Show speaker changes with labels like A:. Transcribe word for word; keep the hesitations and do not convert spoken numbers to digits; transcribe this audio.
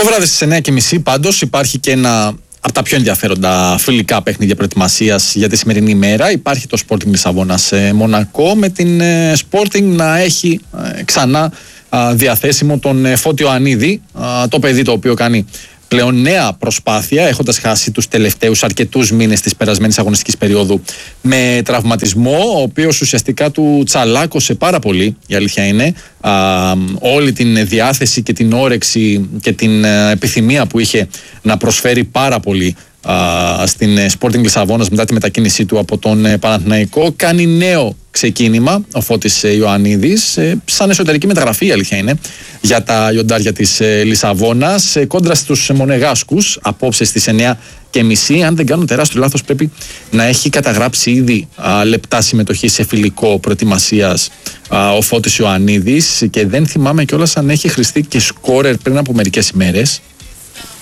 A: Το βράδυ στις εννιά και μισή πάντως υπάρχει και ένα από τα πιο ενδιαφέροντα φιλικά παιχνίδια προετοιμασίας για τη σημερινή ημέρα. Υπάρχει το Sporting Λισαβόνα σε Μονακό, με την Sporting να έχει ξανά διαθέσιμο τον Φώτη Ιωαννίδη, το παιδί το οποίο κάνει πλέον νέα προσπάθεια, έχοντας χάσει τους τελευταίους αρκετούς μήνες της περασμένης αγωνιστικής περίοδου με τραυματισμό, ο οποίος ουσιαστικά του τσαλάκωσε πάρα πολύ, η αλήθεια είναι, α, όλη την διάθεση και την όρεξη και την α, επιθυμία που είχε να προσφέρει πάρα πολύ α, στην Sporting Λισαβόνας μετά τη μετακίνησή του από τον Παναθηναϊκό. Κάνει νέο ξεκίνημα ο Φώτης Ιωαννίδης, σαν εσωτερική μεταγραφή, η αλήθεια είναι, για τα λιοντάρια της Λισαβόνας, κόντρα στους Μονεγάσκους, απόψε στις εννιά και μισή. Αν δεν κάνω τεράστιο λάθος, πρέπει να έχει καταγράψει ήδη α, λεπτά συμμετοχή σε φιλικό προετοιμασίας α, ο Φώτης Ιωαννίδης, και δεν θυμάμαι κιόλας αν έχει χρηστεί και σκόρερ πριν από μερικές ημέρες.